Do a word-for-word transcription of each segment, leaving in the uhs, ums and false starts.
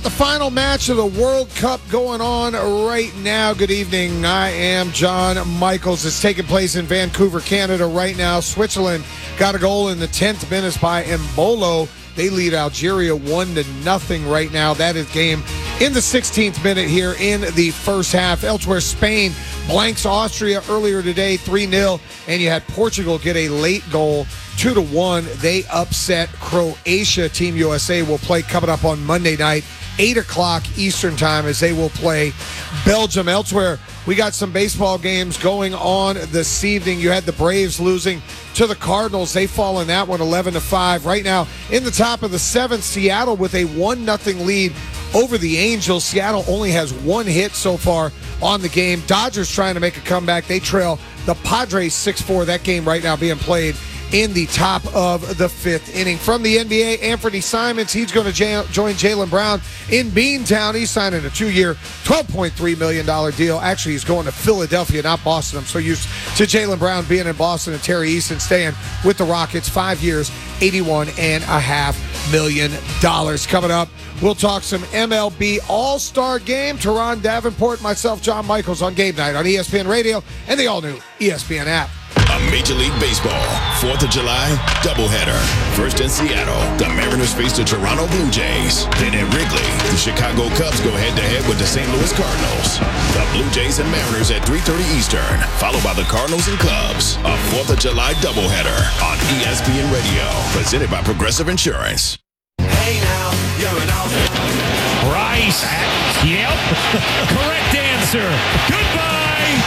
the final match of the World Cup going on right now. Good evening. I am John Michaels. It's taking place in Vancouver, Canada right now. Switzerland got a goal in the tenth minute by Embolo. They lead Algeria one to nothing right now. That is game in the sixteenth minute here in the first half. Elsewhere, Spain blanks Austria earlier today, three nil. And you had Portugal get a late goal, two to one. They upset Croatia. Team U S A will play coming up on Monday night, eight o'clock Eastern time, as they will play Belgium. Elsewhere, we got some baseball games going on this evening. You had the Braves losing to the Cardinals. They fall in that one eleven to five. Right now, in the top of the seventh, Seattle with a one nothing lead over the Angels. Seattle only has one hit so far on the game. Dodgers trying to make a comeback. They trail the Padres six four. That game right now being played in the top of the fifth inning. From the N B A, Anthony Simons, he's going to j- join Jaylen Brown in Beantown. He's signing a two-year, twelve point three million dollars deal. Actually, he's going to Philadelphia, not Boston. I'm so used to Jaylen Brown being in Boston and Terry Eason staying with the Rockets. Five years, eighty-one point five million dollars. Coming up, we'll talk some M L B All-Star Game. Teron Davenport, myself, John Michaels on Game Night on E S P N Radio and the all-new E S P N app. A Major League Baseball fourth of July doubleheader. First in Seattle, the Mariners face the Toronto Blue Jays. Then at Wrigley, the Chicago Cubs go head-to-head with the Saint Louis Cardinals. The Blue Jays and Mariners at three thirty Eastern, followed by the Cardinals and Cubs. A fourth of July doubleheader on E S P N Radio, presented by Progressive Insurance. Hey now, you're an all- Rice. Yep. Correct answer. Goodbye.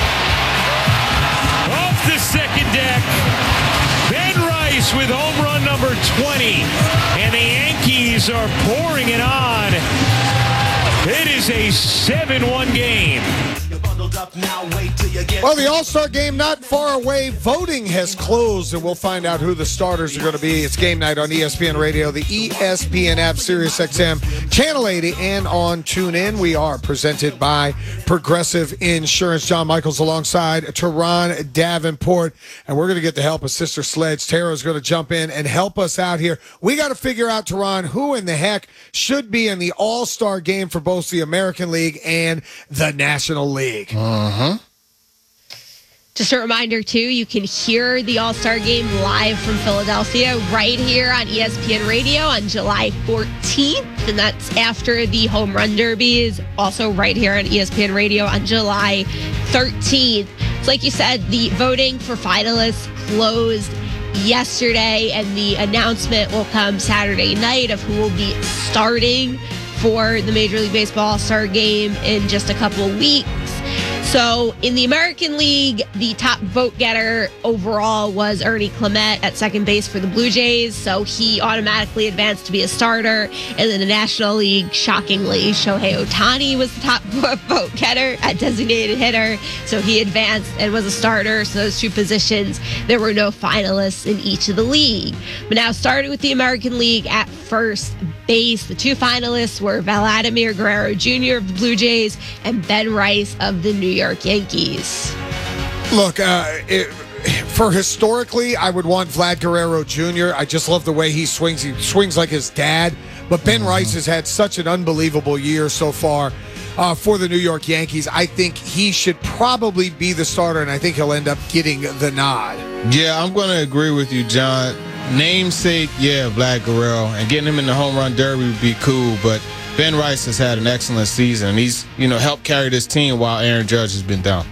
Off the second deck, Ben Rice with home run number twenty. And the Yankees are pouring it on. It is a seven one game. Well, the All-Star Game not far away. Voting has closed, and we'll find out who the starters are going to be. It's Game Night on E S P N Radio, the E S P N app, Sirius X M, Channel eighty, and on TuneIn. We are presented by Progressive Insurance. John Michaels alongside Teron Davenport, and we're going to get the help of Sister Sledge. Tara's going to jump in and help us out here. We got to figure out, Teron, who in the heck should be in the All-Star Game for both the American League and the National League. Uh-huh. Just a reminder, too, you can hear the All-Star Game live from Philadelphia right here on E S P N Radio on July fourteenth, and that's after the Home Run Derby is also right here on E S P N Radio on July thirteenth. So like you said, the voting for finalists closed yesterday, and the announcement will come Saturday night of who will be starting for the Major League Baseball All-Star Game in just a couple of weeks. So in the American League, the top vote getter overall was Ernie Clement at second base for the Blue Jays. So he automatically advanced to be a starter. And in the National League, shockingly, Shohei Ohtani was the top vote getter at designated hitter. So he advanced and was a starter. So those two positions, there were no finalists in each of the league. But now starting with the American League at first base, the two finalists were Vladimir Guerrero Junior of the Blue Jays and Ben Rice of the New York Yankees. Look, uh, it, for historically, I would want Vlad Guerrero Junior I just love the way he swings. He swings like his dad. But Ben mm-hmm. Rice has had such an unbelievable year so far uh, for the New York Yankees. I think he should probably be the starter, and I think he'll end up getting the nod. Yeah, I'm going to agree with you, John. Namesake, yeah, Vlad Guerrero, and getting him in the home run derby would be cool, but Ben Rice has had an excellent season, and he's, you know, helped carry this team while Aaron Judge has been down.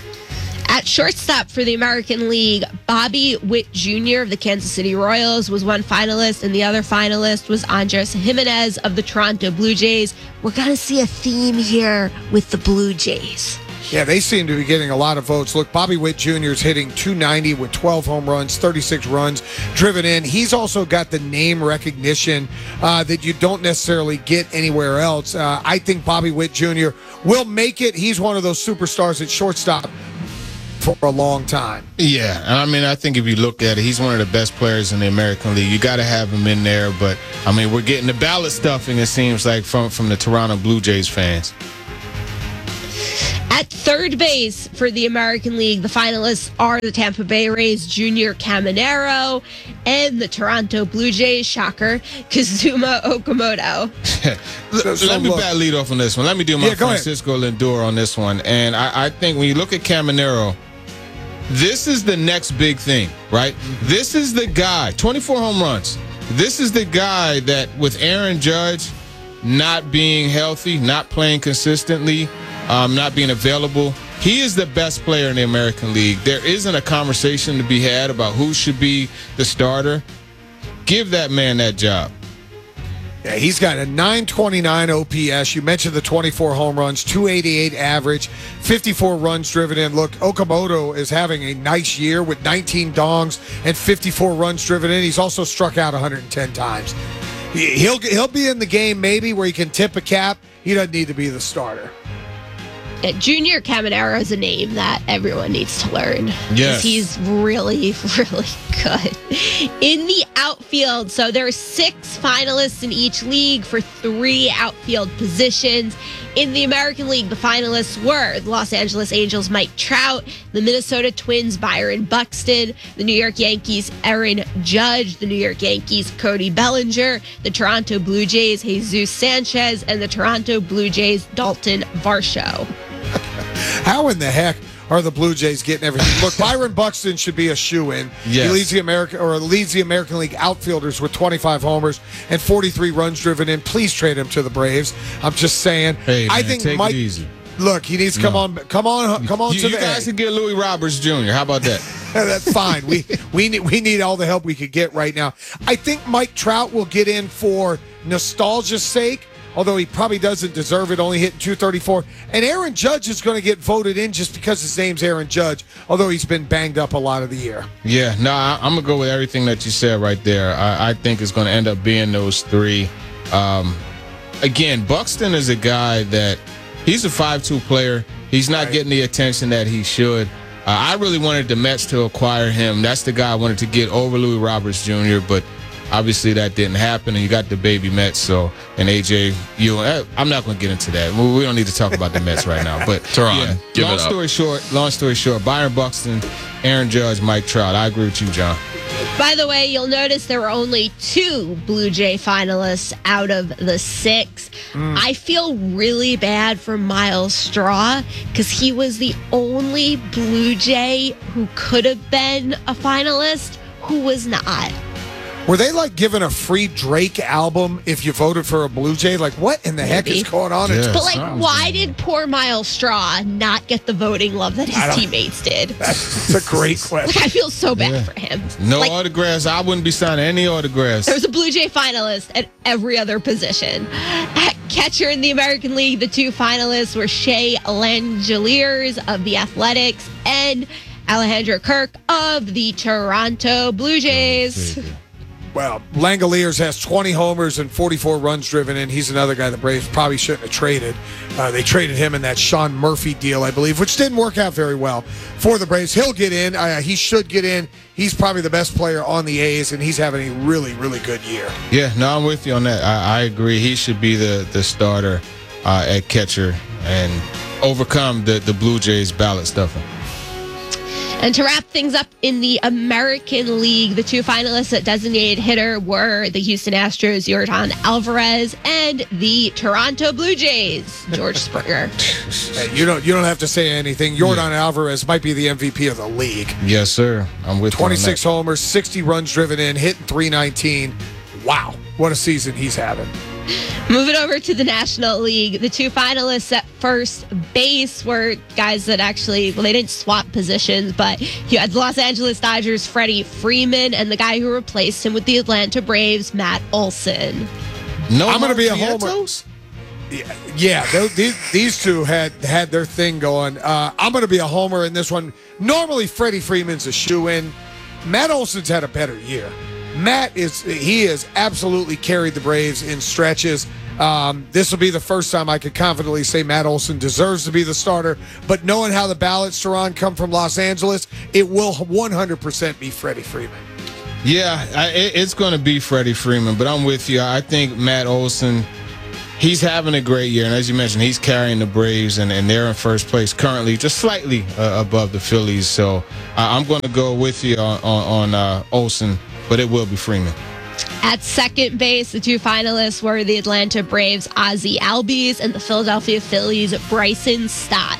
At shortstop for the American League, Bobby Witt Junior of the Kansas City Royals was one finalist, and the other finalist was Andres Jimenez of the Toronto Blue Jays. We're going to see a theme here with the Blue Jays. Yeah, they seem to be getting a lot of votes. Look, Bobby Witt Junior is hitting two ninety with twelve home runs, thirty-six runs driven in. He's also got the name recognition uh, that you don't necessarily get anywhere else. Uh, I think Bobby Witt Junior will make it. He's one of those superstars at shortstop for a long time. Yeah, and I mean, I think if you look at it, he's one of the best players in the American League. You got to have him in there, but, I mean, we're getting the ballot stuffing, it seems like, from, from the Toronto Blue Jays fans. At third Third base for the American League, the finalists are the Tampa Bay Rays Junior Caminero and the Toronto Blue Jays, shocker, Kazuma Okamoto. Let, So let me look- bat lead off on this one. Let me do my Yeah, go ahead. Francisco Lindor on this one. And I, I think when you look at Caminero, this is the next big thing, right? This is the guy, twenty-four home runs. This is the guy that with Aaron Judge not being healthy, not playing consistently, um, not being available, he is the best player in the American League. There isn't a conversation to be had about who should be the starter. Give that man that job. Yeah, he's got a nine twenty-nine O P S. You mentioned the twenty-four home runs, two eighty-eight average, fifty-four runs driven in. Look, Okamoto is having a nice year with nineteen dongs and fifty-four runs driven in. He's also struck out one hundred ten times. He- He'll he'll be in the game maybe where he can tip a cap. He doesn't need to be the starter. Yeah, Junior Caminero is a name that everyone needs to learn. 'Cause Yes. He's really, really good. In the outfield, so there are six finalists in each league for three outfield positions. In the American League, the finalists were the Los Angeles Angels' Mike Trout, the Minnesota Twins' Byron Buxton, the New York Yankees' Aaron Judge, the New York Yankees' Cody Bellinger, the Toronto Blue Jays' Jesus Sanchez, and the Toronto Blue Jays' Dalton Varsho. How in the heck are the Blue Jays getting everything? Look, Byron Buxton should be a shoe-in. Yes. He leads the American or leads the American League outfielders with twenty-five homers and forty-three runs driven in. Please trade him to the Braves. I'm just saying. Hey, I man, think take Mike. it easy. Look, he needs to come No. on, come on, come on You, to you the. guys A. can get Louis Roberts Junior How about that? That's fine. We we need we need all the help we could get right now. I think Mike Trout will get in for nostalgia's sake, although he probably doesn't deserve it, only hitting two thirty-four. And Aaron Judge is going to get voted in just because his name's Aaron Judge, although he's been banged up a lot of the year. Yeah, no, I, I'm gonna go with everything that you said right there. I, I think it's gonna end up being those three. Um, again, Buxton is a guy that he's a five two player. He's not Right. getting the attention that he should. Uh, I really wanted the Mets to acquire him. That's the guy I wanted to get over Louis Roberts Junior, but obviously that didn't happen, and you got the baby Mets, so, and A J Ewing. uh, I'm not going to get into that. We, we don't need to talk about the Mets right now. But Teron, yeah, give long it up. story short, long story short, Byron Buxton, Aaron Judge, Mike Trout. I agree with you, John. By the way, you'll notice there were only two Blue Jay finalists out of the six. I feel really bad for Miles Straw because he was the only Blue Jay who could have been a finalist who was not. Were they like giving a free Drake album if you voted for a Blue Jay? Like, what in the heck Maybe. is going on? Yeah. But, like, sounds why good. did poor Miles Straw not get the voting love that I his don't- teammates did? That's a great question. Like, I feel so bad Yeah. for him. No Like, autographs. I wouldn't be signing any autographs. there was a Blue Jay finalist at every other position. At catcher in the American League, the two finalists were Shea Langeliers of the Athletics and Alejandro Kirk of the Toronto Blue Jays. Well, Langoliers has twenty homers and forty-four runs driven in. He's another guy the Braves probably shouldn't have traded. Uh, they traded him in that Sean Murphy deal, I believe, which didn't work out very well for the Braves. He'll get in. Uh, he should get in. He's probably the best player on the A's, and he's having a really, really good year. Yeah, no, I'm with you on that. I, I agree. He should be the the starter uh, at catcher and overcome the, the Blue Jays ballot stuffing. And to wrap things up in the American League, the two finalists at designated hitter were the Houston Astros, Yordan Alvarez, and the Toronto Blue Jays, George Springer. Hey, you don't you don't have to say anything. Yordan Alvarez might be the M V P of the league. Yes, sir. I'm with twenty-six you on homers, sixty runs driven in, hitting three nineteen. Wow, what a season he's having. Moving over to the National League, the two finalists at first base were guys that actually, well, they didn't swap positions, but you had the Los Angeles Dodgers' Freddie Freeman and the guy who replaced him with the Atlanta Braves, Matt Olson. that. No, I'm gonna be a homer. Marquietos? Yeah, they, these, these two had had their thing going. Uh, I'm going to be a homer in this one. Normally, Freddie Freeman's a shoe-in. Matt Olson's had a better year. Matt is he has absolutely carried the Braves in stretches. Um, this will be the first time I could confidently say Matt Olson deserves to be the starter. But knowing how the ballots, Teron, come from Los Angeles, it will one hundred percent be Freddie Freeman. Yeah, I, it, it's going to be Freddie Freeman, but I'm with you. I think Matt Olson, he's having a great year. And as you mentioned, he's carrying the Braves, and, and they're in first place currently, just slightly uh, above the Phillies. So uh, I'm going to go with you on, on, on uh, Olsen, but it will be Freeman. At second base, the two finalists were the Atlanta Braves' Ozzie Albies and the Philadelphia Phillies' Bryson Stott.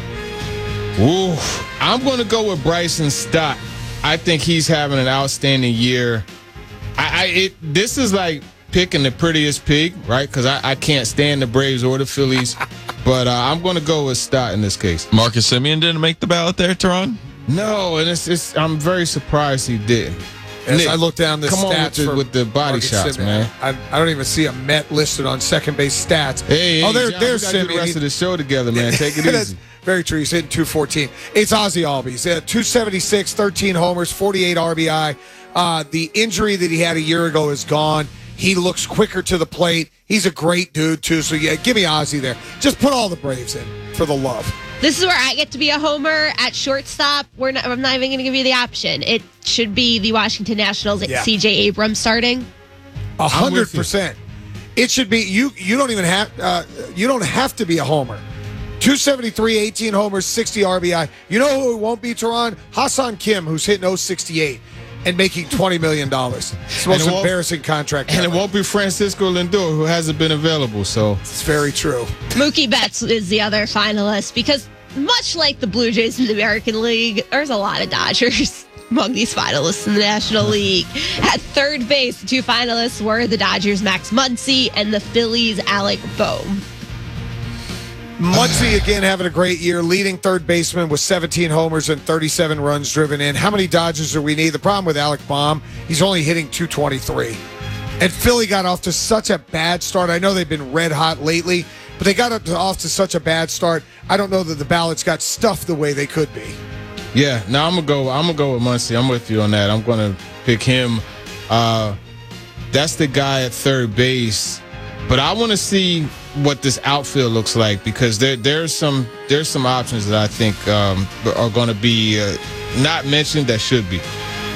Ooh, I'm going to go with Bryson Stott. I think he's having an outstanding year. I, I it, this is like picking the prettiest pig, right? Because I, I can't stand the Braves or the Phillies, but uh, I'm going to go with Stott in this case. Marcus Semien didn't make the ballot there, Teron? No, and it's, it's I'm very surprised he didn't. As Nick, I look down the come on stats with the, for with the body Marcus shots, Semien. man. I, I don't even see a Met listed on second base stats. Hey, hey oh, there, John, there's we gotta do the Semien. rest of the show together, man. Take it That's easy. very true. He's hitting two fourteen. It's Ozzie Albies. Uh, two seventy-six, thirteen homers, forty-eight R B I. Uh, the injury that he had a year ago is gone. He looks quicker to the plate. He's a great dude, too. So, yeah, give me Ozzie there. Just put all the Braves in for the love. This is where I get to be a homer at shortstop. We're not, I'm not even going to give you the option. It should be the Washington Nationals at Yeah. C J Abrams starting. A hundred percent. It should be you. You don't even have. Uh, you don't have to be a homer. two seventy-three, eighteen homers, sixty R B I. You know who it won't be, Teron? Hassan Kim, who's hitting oh sixty-eight and making twenty million dollars. It's the most And it won't- embarrassing contract And ever. it won't be Francisco Lindor, who hasn't been available. So It's very true. Mookie Betts is the other finalist because, much like the Blue Jays in the American League, there's a lot of Dodgers among these finalists in the National League. At third base, the two finalists were the Dodgers' Max Muncy and the Phillies' Alec Boehm. Muncy again having a great year, leading third baseman with seventeen homers and thirty-seven runs driven in. How many Dodgers do we need? The problem with Alec Boehm, he's only hitting two twenty-three. And Philly got off to such a bad start. I know they've been red hot lately, but they got off to such a bad start. I don't know that the ballots got stuffed the way they could be. yeah, now I'm gonna go. I'm gonna go with Muncy. I'm with you on that. I'm gonna pick him. Uh, that's the guy at third base. But I want to see what this outfield looks like because there there's some there's some options that I think um, are going to be uh, not mentioned that should be.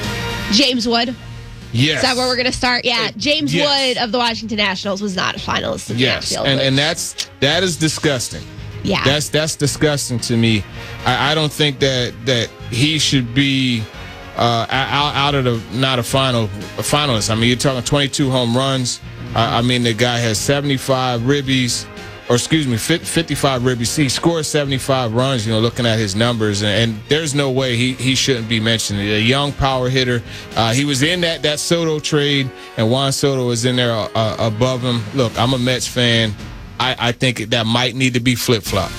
James Wood. Yes. Is that where we're going to start? Yeah. James yes. Wood of the Washington Nationals was not a finalist in Yes, the outfield. and which- and that's that is disgusting. yeah. That's that's disgusting to me. I, I don't think that that he should be uh, out, out of the not a final a finalist. I mean, you're talking twenty-two home runs. Uh, I mean, the guy has seventy-five ribbies, or excuse me, fifty-five ribbies. He scored seventy-five runs. You know, looking at his numbers, and, and there's no way he, he shouldn't be mentioned. A young power hitter. Uh, he was in that that Soto trade, and Juan Soto was in there uh, above him. Look, I'm a Mets fan. I, I think that might need to be flip-flopped.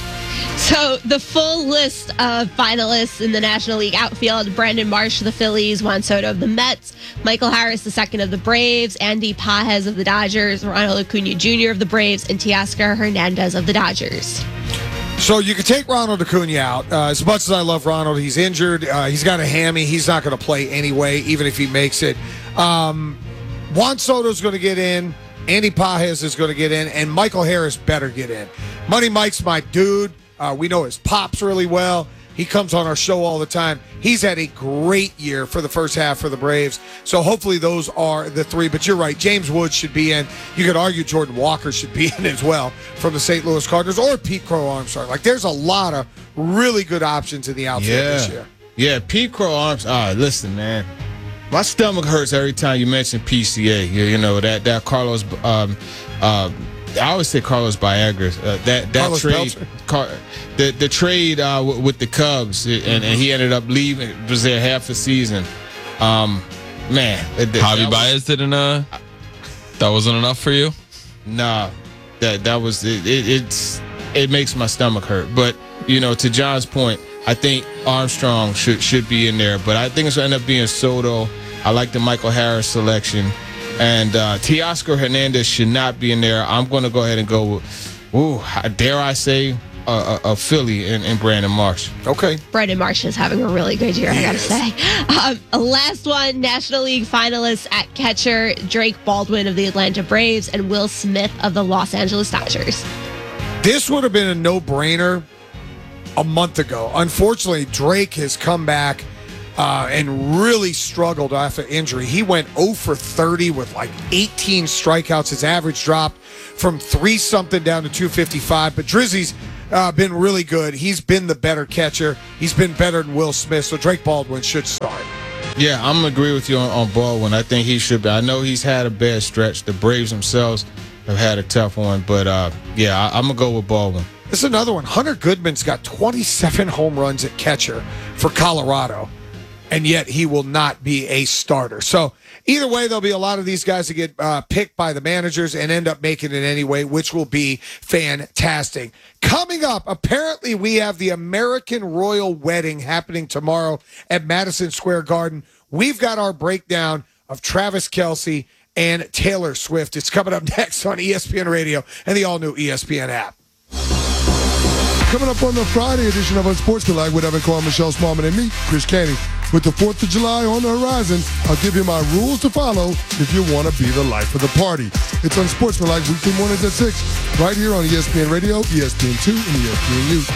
So the full list of finalists in the National League outfield: Brandon Marsh of the Phillies, Juan Soto of the Mets, Michael Harris the second of the Braves, Andy Pajes of the Dodgers, Ronald Acuna Junior of the Braves, and Teoscar Hernandez of the Dodgers. So you can take Ronald Acuna out. Uh, as much as I love Ronald, he's injured. Uh, he's got a hammy. He's not going to play anyway, even if he makes it. Um, Juan Soto's going to get in. Andy Pajes is going to get in. And Michael Harris better get in. Money Mike's my dude. Uh, we know his pops really well. He comes on our show all the time. He's had a great year for the first half for the Braves. So hopefully those are the three. But you're right. James Woods should be in. You could argue Jordan Walker should be in as well from the Saint Louis Cardinals, or Pete Crow Armstrong. Like, there's a lot of really good options in the outfield this year. Yeah, Pete Crow Arms. Ah, listen, man. My stomach hurts every time you mention P C A. You, you know, that, that Carlos, um, uh, I always say Carlos Viagra. Uh, that that Carlos trade, Car, the the trade uh, w- with the Cubs, and, and he ended up leaving. Was there half the season. Um, man, it- that- Javi that was- Baez didn't. Uh, that wasn't enough for you. Nah, that that was it, it. It's it makes my stomach hurt. But you know, to John's point, I think Armstrong should should be in there. But I think it's going to end up being Soto. I like the Michael Harris selection. And uh, Teoscar Hernandez should not be in there. I'm going to go ahead and go with, ooh, dare I say, a, a, a Philly in, in Brandon Marsh. Okay. Brandon Marsh is having a really good year, I gotta Yes. say. Um, last one, National League finalists at catcher: Drake Baldwin of the Atlanta Braves and Will Smith of the Los Angeles Dodgers. This would have been a no-brainer a month ago. Unfortunately, Drake has come back uh, and really struggled after injury. He went oh for thirty with like eighteen strikeouts. His average dropped from three something down to two fifty-five. But Drizzy's uh, been really good. He's been the better catcher. He's been better than Will Smith. So Drake Baldwin should start. Yeah, I'm going to agree with you on, on Baldwin. I think he should be. I know he's had a bad stretch. The Braves themselves have had a tough one. But, uh, yeah, I, I'm going to go with Baldwin. This is another one. Hunter Goodman's got twenty-seven home runs at catcher for Colorado, and yet he will not be a starter. So either way, there'll be a lot of these guys that get uh, picked by the managers and end up making it anyway, which will be fantastic. Coming up, apparently we have the American Royal Wedding happening tomorrow at Madison Square Garden. We've got our breakdown of Travis Kelce and Taylor Swift. It's coming up next on E S P N Radio and the all-new E S P N app. Coming up on the Friday edition of Unsportsmanlike with Evan Cohen, Michelle Smallman, and me, Chris Canty. With the fourth of July on the horizon, I'll give you my rules to follow if you want to be the life of the party. It's Unsportsmanlike weekday mornings at six, right here on E S P N Radio, E S P N two, and E S P N U.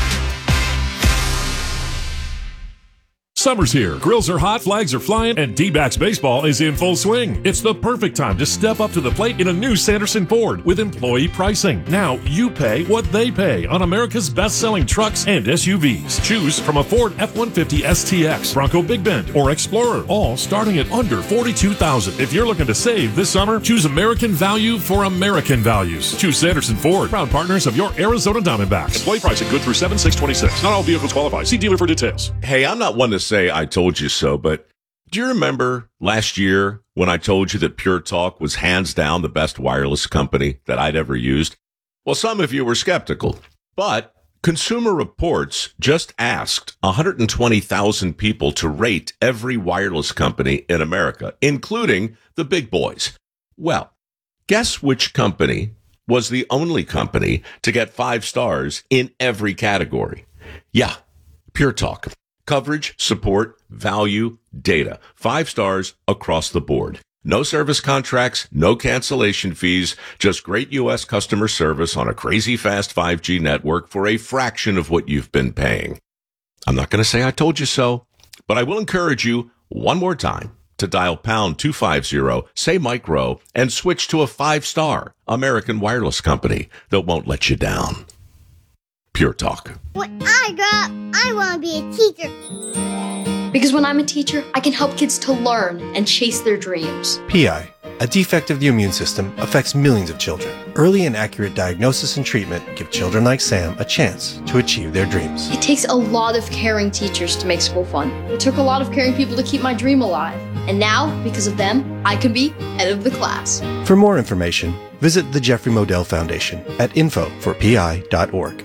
Summer's here. Grills are hot, flags are flying, and D-backs baseball is in full swing. It's the perfect time to step up to the plate in a new Sanderson Ford with employee pricing. Now you pay what they pay on America's best-selling trucks and S U Vs. Choose from a Ford F one fifty S T X, Bronco Big Bend, or Explorer, all starting at under forty-two thousand dollars. If you're looking to save this summer, choose American value for American values. Choose Sanderson Ford, proud partners of your Arizona Diamondbacks. Employee pricing good through seven six twenty-six. Not all vehicles qualify. See dealer for details. Hey, I'm not one to say I told you so, but do you remember last year when I told you that Pure Talk was hands down the best wireless company that I'd ever used? Well, some of you were skeptical, but Consumer Reports just asked one hundred twenty thousand people to rate every wireless company in America, including the big boys. Well, guess which company was the only company to get five stars in every category? Yeah, Pure Talk. Coverage, support, value, data. Five stars across the board. No service contracts, no cancellation fees, just great U S customer service on a crazy fast five G network for a fraction of what you've been paying. I'm not going to say I told you so, but I will encourage you one more time to dial pound two fifty, say Mike Rowe, and switch to a five-star American wireless company that won't let you down. Pure Talk. When I grow up, I want to be a teacher. Because when I'm a teacher, I can help kids to learn and chase their dreams. P I, a defect of the immune system, affects millions of children. Early and accurate diagnosis and treatment give children like Sam a chance to achieve their dreams. It takes a lot of caring teachers to make school fun. It took a lot of caring people to keep my dream alive. And now, because of them, I can be head of the class. For more information, visit the Jeffrey Modell Foundation at info for P I dot org.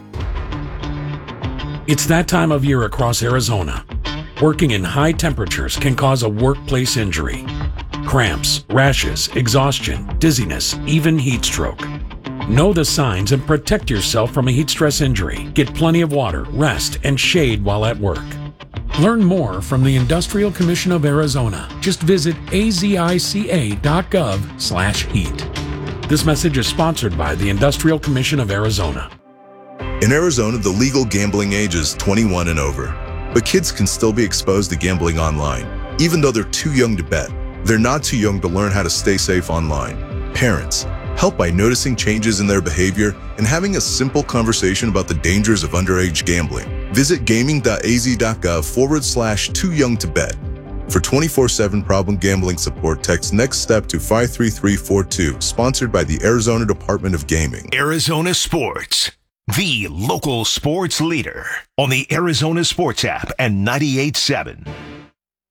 It's that time of year across Arizona. Working in high temperatures can cause a workplace injury. Cramps, rashes, exhaustion, dizziness, even heat stroke. Know the signs and protect yourself from a heat stress injury. Get plenty of water, rest, and shade while at work. Learn more from the Industrial Commission of Arizona. Just visit a z i c a dot gov slash heat. This message is sponsored by the Industrial Commission of Arizona. In Arizona, the legal gambling age is twenty-one and over. But kids can still be exposed to gambling online, even though they're too young to bet. They're not too young to learn how to stay safe online. Parents, help by noticing changes in their behavior and having a simple conversation about the dangers of underage gambling. Visit gaming.az.gov forward slash too young to bet. For twenty-four seven problem gambling support, text Next Step to five three three four two, sponsored by the Arizona Department of Gaming. Arizona Sports, the local sports leader on the Arizona Sports app and ninety-eight point seven.